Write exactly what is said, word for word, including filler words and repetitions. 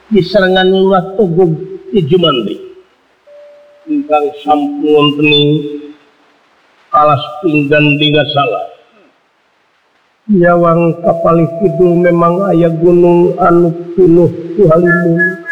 di serangan luas Togog di Jumandri ingkang sampun tening alas pinggan dina salah nyawang kapal kidul memang aya gunung anu pinuh ku halimun